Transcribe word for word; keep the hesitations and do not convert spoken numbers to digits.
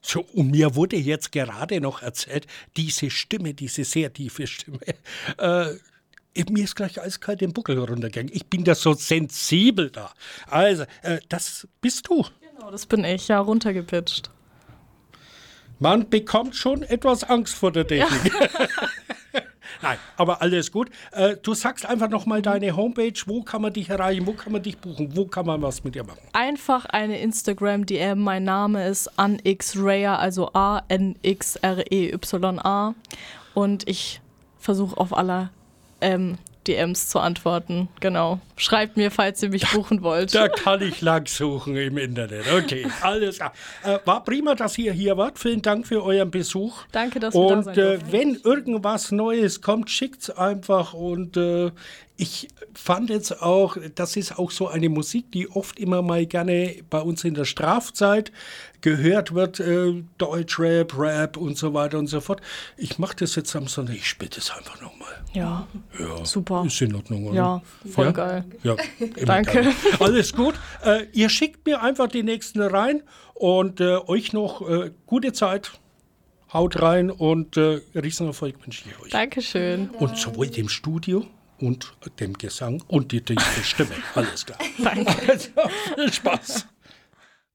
So, und mir wurde jetzt gerade noch erzählt, diese Stimme, diese sehr tiefe Stimme, äh, mir ist gleich eiskalt den Buckel runtergegangen. Ich bin da so sensibel da. Also, äh, das bist du. Genau, das bin ich, ja, runtergepitcht. Man bekommt schon etwas Angst vor der Technik. Ja. Nein, aber alles gut. Äh, du sagst einfach nochmal deine Homepage. Wo kann man dich erreichen? Wo kann man dich buchen? Wo kann man was mit dir machen? Einfach eine Instagram-D M. Mein Name ist anxraya, also A N X R E Y A. Und ich versuche auf alle ähm, D Ms zu antworten. Genau. Schreibt mir, falls ihr mich buchen wollt. Da kann ich lang suchen im Internet. Okay, alles klar. Äh, war prima, dass ihr hier wart. Vielen Dank für euren Besuch. Danke, dass wir und, da sein durften. Und äh, wenn irgendwas Neues kommt, schickt's einfach. Und äh, ich fand jetzt auch, das ist auch so eine Musik, die oft immer mal gerne bei uns in der Strafzeit gehört wird. Äh, Deutschrap, Rap und so weiter und so fort. Ich mache das jetzt am Sonntag. Ich spiele das einfach nochmal. Ja, ja, super. Ist in Ordnung, oder? Ja, voll ja? geil. Ja, danke. Geil. Alles gut. Äh, ihr schickt mir einfach die nächsten rein und äh, euch noch äh, gute Zeit. Haut rein und äh, Riesenerfolg wünsche ich euch. Dankeschön. Und sowohl dem Studio und dem Gesang und die tiefe Stimme. Alles klar. Danke. Also, viel Spaß.